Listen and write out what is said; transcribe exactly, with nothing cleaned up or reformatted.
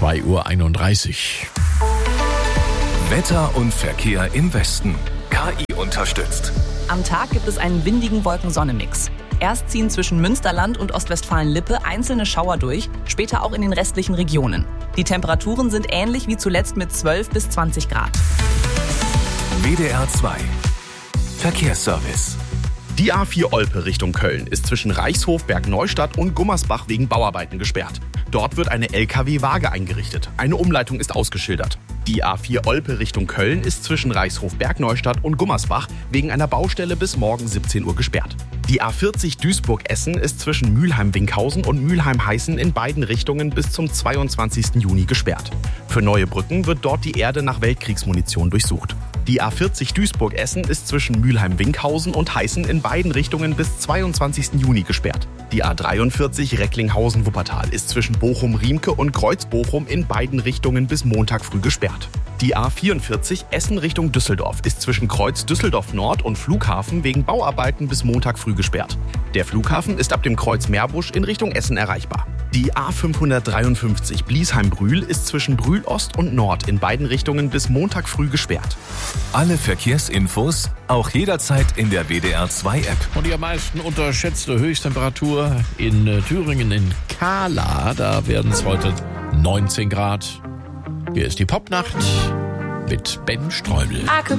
zwei Uhr einunddreißig. Wetter und Verkehr im Westen. K I unterstützt. Am Tag gibt es einen windigen Wolken-Sonne-Mix. Erst ziehen zwischen Münsterland und Ostwestfalen-Lippe einzelne Schauer durch, später auch in den restlichen Regionen. Die Temperaturen sind ähnlich wie zuletzt mit zwölf bis zwanzig Grad. W D R zwei Verkehrsservice. Die A vier Olpe Richtung Köln ist zwischen Reichshof, Bergneustadt und Gummersbach wegen Bauarbeiten gesperrt. Dort wird eine L K W-Waage eingerichtet. Eine Umleitung ist ausgeschildert. Die A vier Olpe Richtung Köln ist zwischen Reichshof, Bergneustadt und Gummersbach wegen einer Baustelle bis morgen siebzehn Uhr gesperrt. Die A vierzig Duisburg-Essen ist zwischen Mülheim-Winkhausen und Mülheim-Heißen in beiden Richtungen bis zum zweiundzwanzigsten Juni gesperrt. Für neue Brücken wird dort die Erde nach Weltkriegsmunition durchsucht. Die A vierzig Duisburg-Essen ist zwischen Mülheim-Winkhausen und Heißen in beiden Richtungen bis zweiundzwanzigsten Juni gesperrt. Die A dreiundvierzig Recklinghausen-Wuppertal ist zwischen Bochum-Riemke und Kreuz-Bochum in beiden Richtungen bis Montag früh gesperrt. Die A vierundvierzig Essen Richtung Düsseldorf ist zwischen Kreuz Düsseldorf Nord und Flughafen wegen Bauarbeiten bis Montag früh gesperrt. Der Flughafen ist ab dem Kreuz Meerbusch in Richtung Essen erreichbar. Die A fünfhundertdreiundfünfzig Bliesheim-Brühl ist zwischen Brühl Ost und Nord in beiden Richtungen bis Montag früh gesperrt. Alle Verkehrsinfos auch jederzeit in der W D R zwei App. Und die am meisten unterschätzte Höchsttemperatur in äh, Thüringen in Kahla. Da werden es heute neunzehn Grad. Hier ist die Popnacht mit Ben Streubel.